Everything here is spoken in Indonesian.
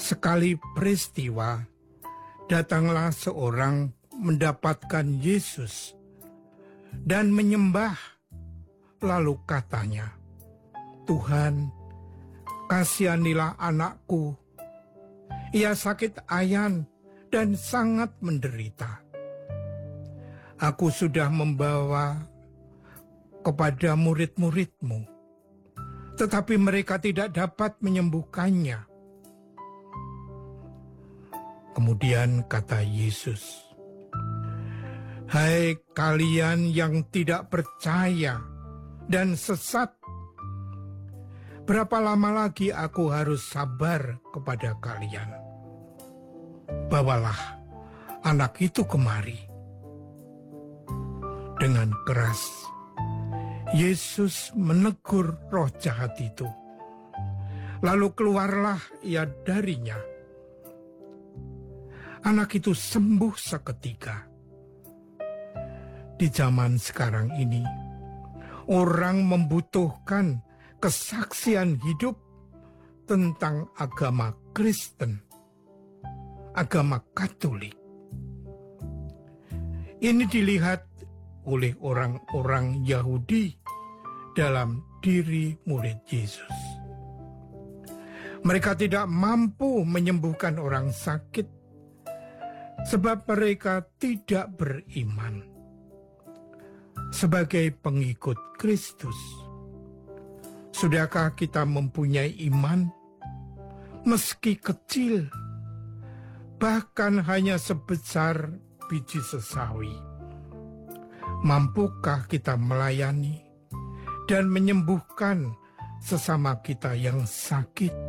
Sekali peristiwa, datanglah seorang mendapatkan Yesus dan menyembah, lalu katanya, "Tuhan, kasihanilah anakku. Ia sakit ayan dan sangat menderita. Aku sudah membawa kepada murid-murid-mu, tetapi mereka tidak dapat menyembuhkannya." Kemudian kata Yesus, "Hai kalian yang tidak percaya dan sesat, berapa lama lagi aku harus sabar kepada kalian? Bawalah anak itu kemari." Dengan keras, Yesus menegur roh jahat itu. Lalu keluarlah ia darinya. Anak itu sembuh seketika. Di zaman sekarang ini, orang membutuhkan kesaksian hidup tentang agama Kristen, agama Katolik. Ini dilihat oleh orang-orang Yahudi dalam diri murid Yesus. Mereka tidak mampu menyembuhkan orang sakit sebab mereka tidak beriman. Sebagai pengikut Kristus, sudahkah kita mempunyai iman meski kecil, bahkan hanya sebesar biji sesawi? Mampukah kita melayani dan menyembuhkan sesama kita yang sakit?